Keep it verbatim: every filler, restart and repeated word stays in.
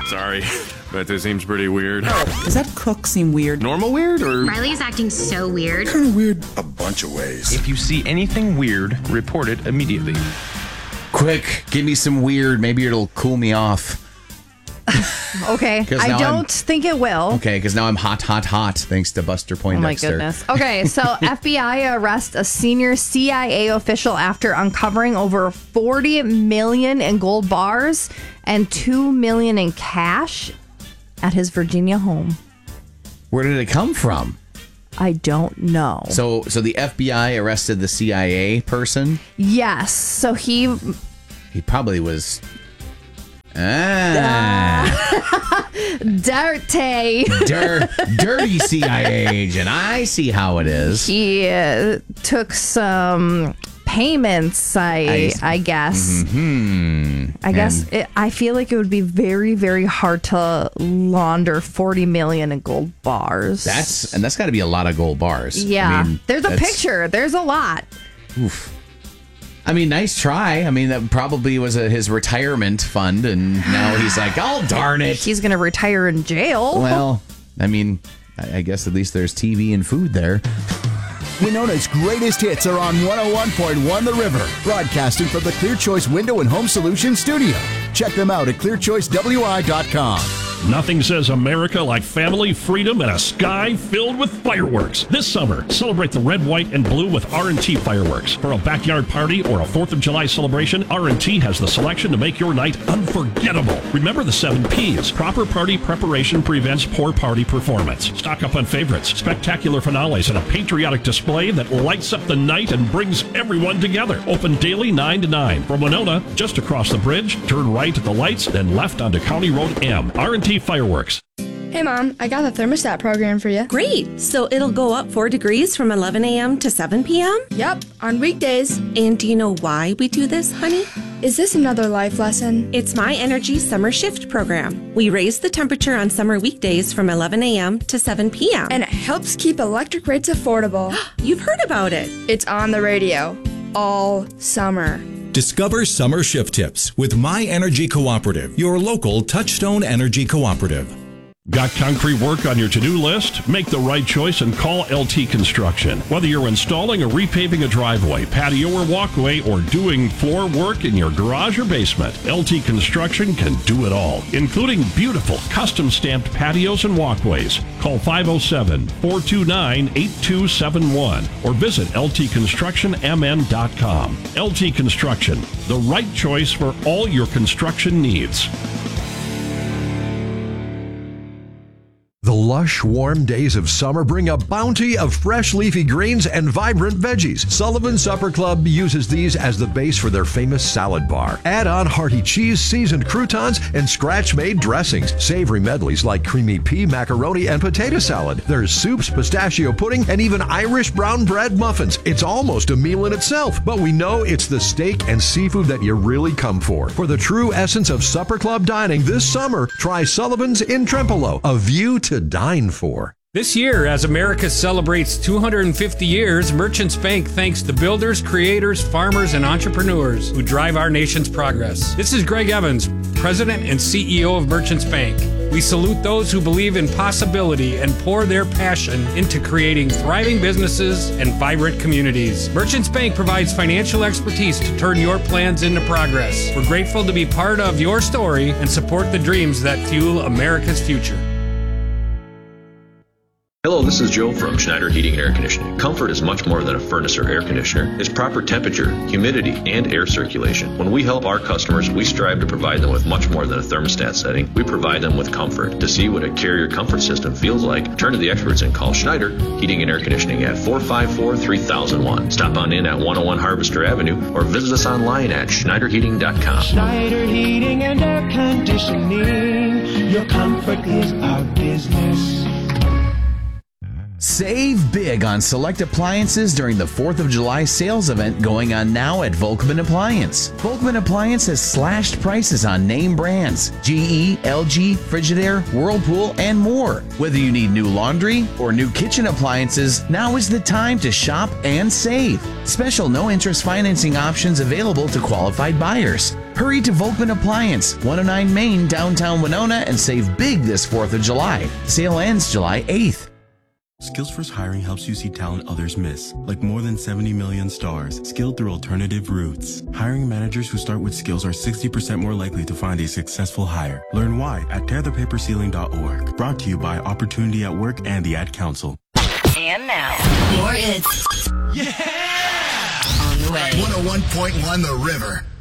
Sorry, but this seems pretty weird. Does that cook seem weird? Normal weird or? Riley's acting so weird. Kind of weird a bunch of ways. If you see anything weird, report it immediately. Quick, give me some weird. Maybe it'll cool me off. Okay, I don't I'm, think it will. Okay, because now I'm hot, hot, hot, thanks to Buster Poindexter. Oh my goodness. Okay, so F B I arrests a senior C I A official after uncovering over forty million in gold bars and two million in cash at his Virginia home. Where did it come from? I don't know. So, so the F B I arrested the C I A person? Yes. So he he probably was. Ah. Dirty. Dir- dirty C I A agent. I see how it is. He uh, took some payments, I I, I guess. Mm-hmm. I guess it, I feel like it would be very, very hard to launder forty million in gold bars. That's and that's got to be a lot of gold bars. Yeah. I mean, There's a picture. There's a lot. Oof. I mean, nice try. I mean, that probably was a, his retirement fund, and now he's like, oh, darn it. He's going to retire in jail. Well, I mean, I, I guess at least there's T V and food there. Winona's greatest hits are on one oh one point one The River, broadcasting from the Clear Choice Window and Home Solutions studio. Check them out at clear choice w i dot com. Nothing says America like family, freedom, and a sky filled with fireworks. This summer, celebrate the red, white, and blue with R and T Fireworks. For a backyard party or a fourth of July celebration, R and T has the selection to make your night unforgettable. Remember the seven P's. Proper party preparation prevents poor party performance. Stock up on favorites, spectacular finales, and a patriotic display that lights up the night and brings everyone together. Open daily nine to nine. From Winona, just across the bridge, turn right at the lights, then left onto County Road M. R and T Fireworks. Hey Mom, I got the thermostat program for you. Great! So it'll go up four degrees from eleven a.m. to seven p.m.? Yep, on weekdays. And do you know why we do this, honey? Is this another life lesson? It's My Energy Summer Shift program. We raise the temperature on summer weekdays from eleven a.m. to seven p.m. And it helps keep electric rates affordable. You've heard about it. It's on the radio all summer. Discover summer shift tips with My Energy Cooperative, your local Touchstone Energy Cooperative. Got concrete work on your to-do list? Make the right choice and call L T Construction. Whether you're installing or repaving a driveway, patio or walkway, or doing floor work in your garage or basement, L T Construction can do it all, including beautiful custom-stamped patios and walkways. Call five oh seven, four two nine, eight two seven one or visit L T construction m n dot com. L T Construction, the right choice for all your construction needs. The lush, warm days of summer bring a bounty of fresh leafy greens and vibrant veggies. Sullivan Supper Club uses these as the base for their famous salad bar. Add on hearty cheese, seasoned croutons, and scratch-made dressings. Savory medleys like creamy pea, macaroni, and potato salad. There's soups, pistachio pudding, and even Irish brown bread muffins. It's almost a meal in itself, but we know it's the steak and seafood that you really come for. For the true essence of Supper Club dining this summer, try Sullivan's in Trempealeau, a view to dine for. This year, as America celebrates two hundred fifty years, Merchants Bank thanks the builders, creators, farmers, and entrepreneurs who drive our nation's progress. This is Greg Evans, President and C E O of Merchants Bank. We salute those who believe in possibility and pour their passion into creating thriving businesses and vibrant communities. Merchants Bank provides financial expertise to turn your plans into progress. We're grateful to be part of your story and support the dreams that fuel America's future. Hello, this is Joe from Schneider Heating and Air Conditioning. Comfort is much more than a furnace or air conditioner. It's proper temperature, humidity, and air circulation. When we help our customers, we strive to provide them with much more than a thermostat setting. We provide them with comfort. To see what a Carrier comfort system feels like, turn to the experts and call Schneider Heating and Air Conditioning at four five four, three thousand one. Stop on in at one oh one Harvester Avenue or visit us online at schneider heating dot com. Schneider Heating and Air Conditioning. Your comfort is our business. Save big on select appliances during the fourth of July sales event going on now at Volkman Appliance. Volkman Appliance has slashed prices on name brands, G E, L G, Frigidaire, Whirlpool, and more. Whether you need new laundry or new kitchen appliances, now is the time to shop and save. Special no-interest financing options available to qualified buyers. Hurry to Volkman Appliance, one oh nine Main, downtown Winona, and save big this fourth of July. Sale ends July eighth. SkillsFirst Hiring helps you see talent others miss, like more than seventy million stars, skilled through alternative routes. Hiring managers who start with skills are sixty percent more likely to find a successful hire. Learn why at tear the paper ceiling dot org. Brought to you by Opportunity at Work and the Ad Council. And now, more hits. Yeah! On the way. one oh one point one The River.